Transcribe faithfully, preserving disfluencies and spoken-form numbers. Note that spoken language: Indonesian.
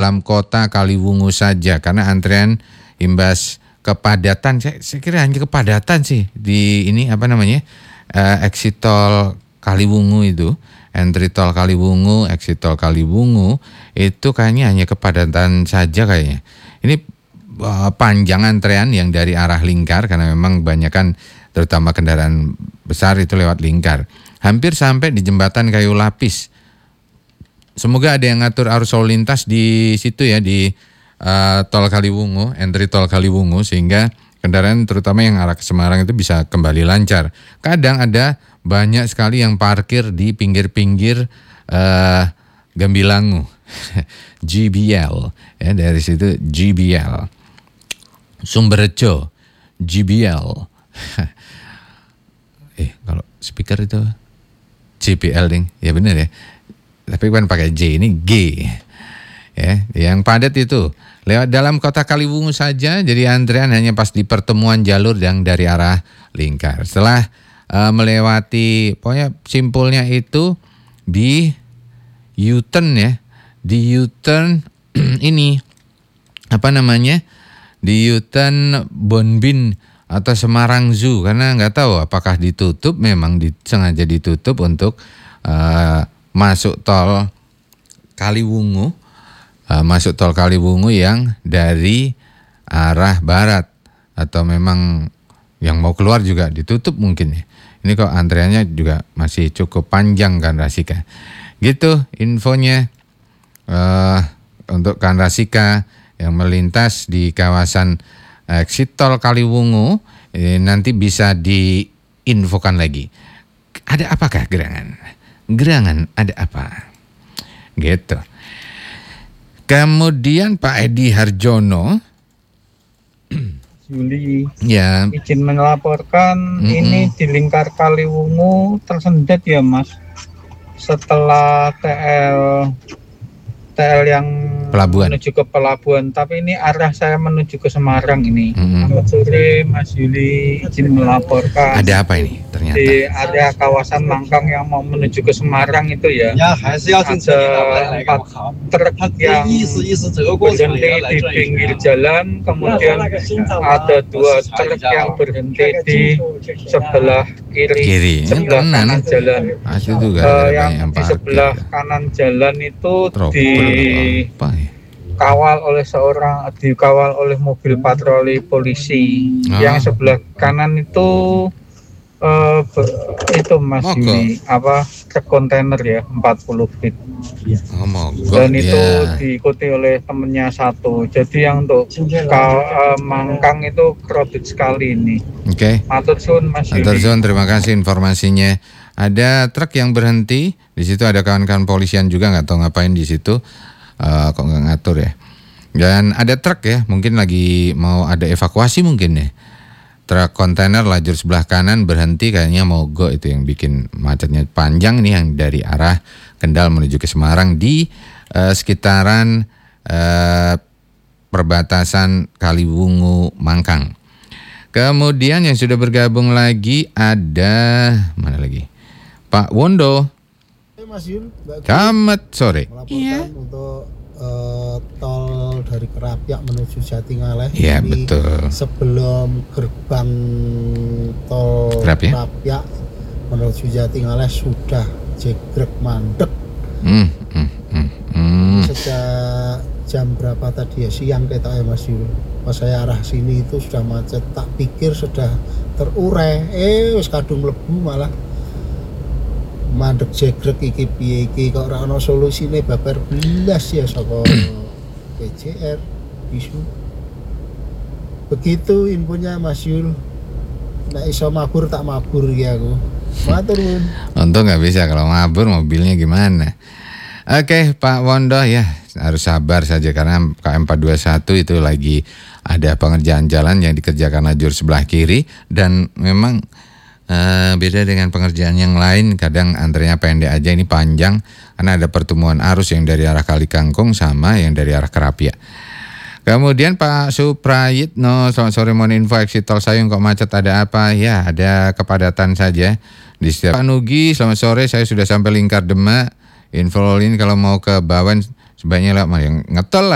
dalam kota Kaliwungu saja karena antrean imbas kepadatan. Saya, saya kira hanya kepadatan sih di ini apa namanya uh, exit tol Kaliwungu itu, entry tol Kaliwungu, exit tol Kaliwungu itu kayaknya hanya kepadatan saja kayaknya. Ini uh, panjang antrean yang dari arah Lingkar karena memang kebanyakan terutama kendaraan besar itu lewat Lingkar. Hampir sampai di jembatan Kayu Lapis. Semoga ada yang ngatur arus lalu lintas di situ ya, di uh, tol Kaliwungu, entry tol Kaliwungu, sehingga kendaraan terutama yang arah ke Semarang itu bisa kembali lancar. Kadang ada banyak sekali yang parkir di pinggir-pinggir uh, Gambilangu, G B L, ya dari situ G B L, Sumberjo, G B L. eh kalau speaker itu G B L ding, ya benar ya. Tapi kan pakai J, ini G. Ya, yang padat itu lewat dalam kota Kaliwungu saja, jadi antrean hanya pas di pertemuan jalur yang dari arah Lingkar. Setelah uh, melewati, pokoknya simpulnya itu di U-turn ya, di U-turn ini apa namanya, di U-turn Bonbin atau Semarang Zoo, karena nggak tahu apakah ditutup, memang di, sengaja ditutup untuk uh, masuk tol Kaliwungu, uh, masuk tol Kaliwungu yang dari arah barat, atau memang yang mau keluar juga ditutup mungkin ya. Ini kok antreannya juga masih cukup panjang kan Rasika. Gitu infonya uh, untuk Kan Rasika yang melintas di kawasan exit tol Kaliwungu, eh, nanti bisa diinfokan lagi. Ada apakah gerangan? Gerangan ada apa? Gitu. Kemudian Pak Edi Harjono, Juli, ya, izin melaporkan mm-hmm. ini di Lingkar Kaliwungu tersendat ya Mas. Setelah T L T L yang pelabuhan, menuju ke pelabuhan, tapi ini arah saya menuju ke Semarang ini. Mm-hmm. Selamat sore Mas Yuli, izin melaporkan. Ada apa ini ternyata? Di area kawasan Mangkang yang mau menuju ke Semarang itu ya, ya ada empat truk yang berhenti di pinggir jalan, kemudian ada dua truk yang berhenti di sebelah kiri, kiri. sebelah ya, kanan jalan. Uh, yang di sebelah kanan jalan itu Tropel. di apa ya? Kawal oleh seorang, dikawal oleh mobil patroli polisi. Oh. Yang sebelah kanan itu uh, itu Mas Yuli, apa truk kontainer ya empat puluh feet. Oh, dan itu yeah. diikuti oleh temennya satu. Jadi yang untuk ka- uh, Mangkang itu kredit sekali ini. Oke. Okay. Matur suwun Mas Yuli. Matur suwun, terima kasih informasinya. Ada truk yang berhenti di situ, ada kawan-kawan polisian juga, nggak tahu ngapain di situ. Uh, kok nggak ngatur ya. Dan ada truk ya, mungkin lagi mau ada evakuasi mungkin ya. Truk kontainer lajur sebelah kanan berhenti, kayaknya mogok, itu yang bikin macetnya panjang nih, yang dari arah Kendal menuju ke Semarang di uh, sekitaran uh, perbatasan Kaliwungu Mangkang. Kemudian yang sudah bergabung lagi ada mana lagi? Pak Wondo. Mas Yul, selamat sore. Iya. Untuk uh, tol dari Kerapiak menuju Jatingaleh. Iya betul. Sebelum gerbang tol Kerapiak, Kerapiak menuju Jatingaleh sudah jegrek mandek. Hmm, hmm, hmm, hmm. Sejak jam berapa tadi ya, siang kita ya Mas Yul. Pas saya arah sini itu sudah macet. Tak pikir sudah terurai. Eh, wis kadung lebu malah. Mandek jegrek iki piye iki, kok ora ana solusine babar blas ya saka P J R isu. Begitu infonya Mas Yul. Nek iso mabur tak mabur ya aku. Matur nuwun. Untung nggak bisa, kalau mabur mobilnya gimana? Oke Pak Wondo ya, harus sabar saja karena K M empat dua satu itu lagi ada pengerjaan jalan yang dikerjakan lajur sebelah kiri, dan memang Uh, beda dengan pengerjaan yang lain, kadang antrenya pendek aja, ini panjang karena ada pertemuan arus yang dari arah Kali Kangkung sama yang dari arah Kerapiak. Kemudian Pak Suprayitno, selamat sore, mohon info exit tol Sayung kok macet, ada apa? Ya ada kepadatan saja di setiap. Pak Nugi, selamat sore, saya sudah sampai Lingkar Demak, info ini kalau mau ke Bawen sebaiknya lewat yang ngetol lah.